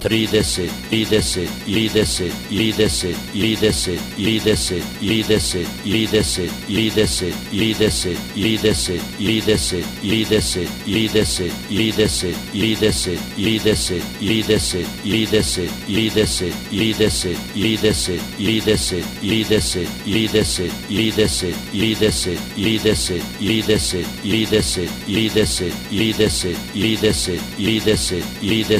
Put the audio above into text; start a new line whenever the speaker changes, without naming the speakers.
30, 30, 30, 30, 30, 30, 30, 30, 30, 30, 30, 30, 30, 30, 30, 30, 30, 30, 30, 30, 30, 30, 30, 30, 30, 30, 30, 30, 30, 30, 30, 30, 30, 30, 30,